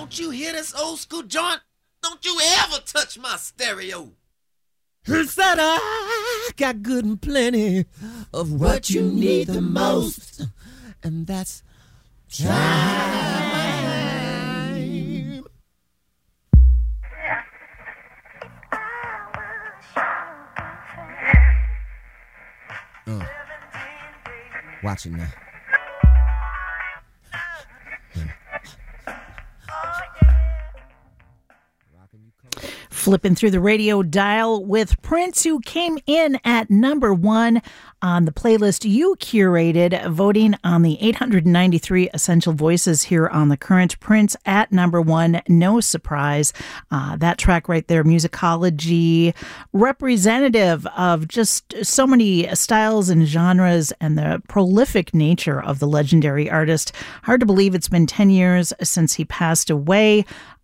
Don't you hear this old school joint? Don't you ever touch my stereo. Who said I got good and plenty of what you need the most? And that's time. Watching now. Flipping through the radio dial with Prince, who came in at number 1 on the playlist you curated, voting on the 893 Essential Voices here on The Current. Prince at number 1, no surprise. That track right there, Musicology, representative of just so many styles and genres and the prolific nature of the legendary artist. Hard to believe it's been 10 years since he passed away.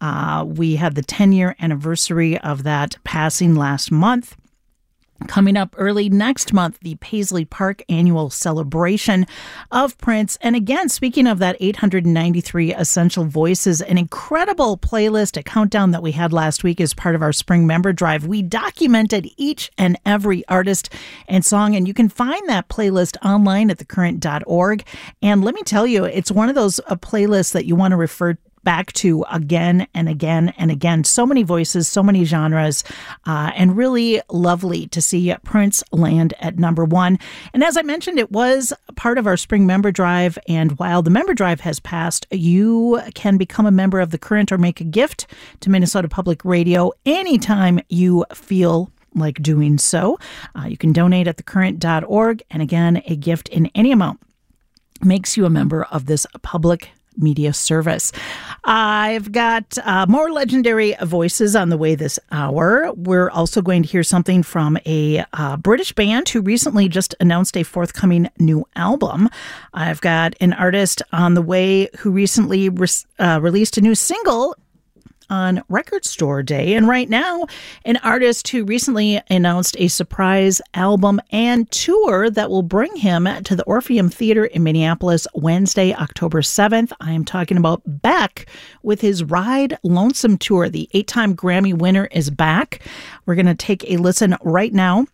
We had the 10-year anniversary of that passing last month. Coming up early next month, the Paisley Park annual celebration of Prince. And again, speaking of that 893 Essential Voices, an incredible playlist, a countdown that we had last week as part of our spring member drive. We documented each and every artist and song, and you can find that playlist online at thecurrent.org. And let me tell you, it's one of those playlists that you want to refer back to again and again and again. So many voices, so many genres, and really lovely to see Prince land at number 1. And as I mentioned, it was part of our spring member drive. And while the member drive has passed, you can become a member of The Current or make a gift to Minnesota Public Radio anytime you feel like doing so. You can donate at thecurrent.org. And again, a gift in any amount makes you a member of this public media service. I've got more legendary voices on the way this hour. We're also going to hear something from a British band who recently just announced a forthcoming new album. I've got an artist on the way who recently released a new single on Record Store Day. And right now, an artist who recently announced a surprise album and tour that will bring him to the Orpheum Theater in Minneapolis Wednesday, October 7th. I am talking about Beck with his Ride Lonesome tour. The 8-time Grammy winner is back. We're going to take a listen right now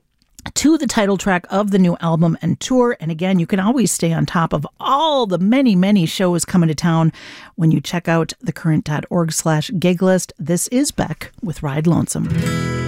to the title track of the new album and tour. And again, you can always stay on top of all the many, many shows coming to town when you check out thecurrent.org/gig list. This is Beck with Ride Lonesome.